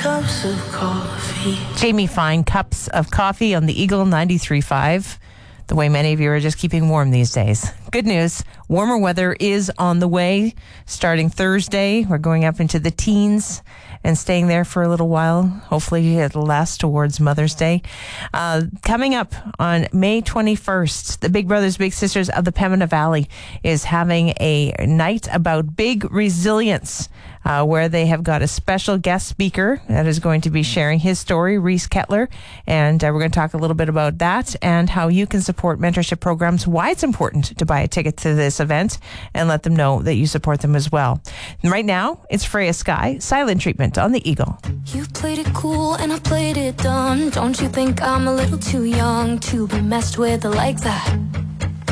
cups of coffee. Jamie Fine, Cups of Coffee on the Eagle 93.5. The way many of you are just keeping warm these days. Good news, warmer weather is on the way. Starting Thursday, we're going up into the teens and staying there for a little while. Hopefully it'll last towards Mother's Day. Coming up on May 21st, the Big Brothers Big Sisters of the Pembina Valley is having a night about big resilience, where they have got a special guest speaker that is going to be sharing his story, Reese Kettler. And we're going to talk a little bit about that and how you can support mentorship programs, why it's important to buy a ticket to this event, and let them know that you support them as well. And right now, it's Freya Sky, Silent Treatment on the Eagle. You played it cool and I played it dumb. Don't you think I'm a little too young to be messed with like that?